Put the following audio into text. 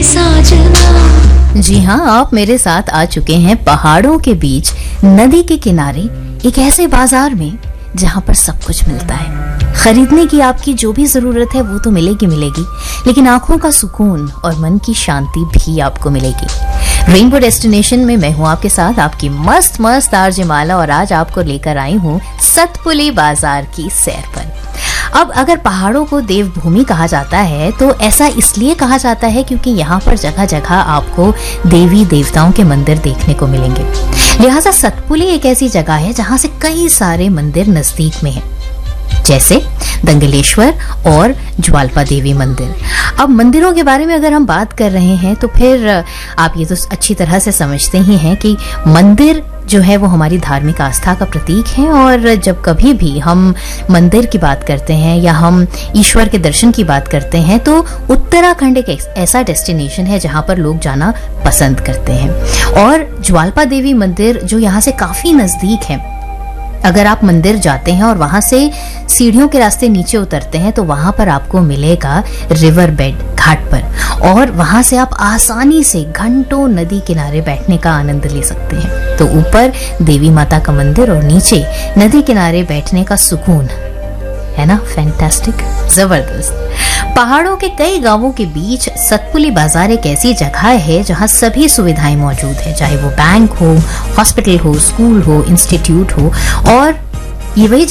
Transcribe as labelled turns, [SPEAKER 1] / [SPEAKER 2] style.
[SPEAKER 1] साजना।
[SPEAKER 2] जी हाँ, आप मेरे साथ आ चुके हैं पहाड़ों के बीच नदी के किनारे एक ऐसे बाजार में जहाँ पर सब कुछ मिलता है। खरीदने की आपकी जो भी जरूरत है वो तो मिलेगी, लेकिन आंखों का सुकून और मन की शांति भी आपको मिलेगी। रेनबो डेस्टिनेशन में मैं हूँ आपके साथ, आपकी मस्त मस्त आरजे माला, और आज आपको लेकर आई हूँ सतपुली बाजार की सैर पर। अब अगर पहाड़ों को देवभूमि कहा जाता है तो ऐसा इसलिए कहा जाता है क्योंकि यहाँ पर जगह जगह आपको देवी देवताओं के मंदिर देखने को मिलेंगे। लिहाजा सतपुली एक ऐसी जगह है जहाँ से कई सारे मंदिर नजदीक में हैं, जैसे दंगलेश्वर और ज्वाल्पा देवी मंदिर। अब मंदिरों के बारे में अगर हम बात कर रहे हैं तो फिर आप ये तो अच्छी तरह से समझते ही हैं कि मंदिर जो है वो हमारी धार्मिक आस्था का प्रतीक है, और जब कभी भी हम मंदिर की बात करते हैं या हम ईश्वर के दर्शन की बात करते हैं तो उत्तराखंड एक ऐसा डेस्टिनेशन है जहां पर लोग जाना पसंद करते हैं। और ज्वाल्पा देवी मंदिर जो यहाँ से काफी नजदीक है, अगर आप मंदिर जाते हैं और वहां से सीढ़ियों के रास्ते नीचे उतरते हैं तो वहां पर आपको मिलेगा रिवर बेड घाट पर, और वहां से आप आसानी से घंटों नदी किनारे बैठने का आनंद ले सकते हैं। तो ऊपर देवी माता का मंदिर और नीचे नदी किनारे बैठने का सुकून है ना, फैंटास्टिक, जबरदस्त। पहाड़ों के कई गांवों के बीच सतपुली बाजार एक ऐसी जगह है जहां सभी सुविधाएं मौजूद है, चाहे वो बैंक हो, हॉस्पिटल हो, स्कूल हो, इंस्टीट्यूट हो, और ये वही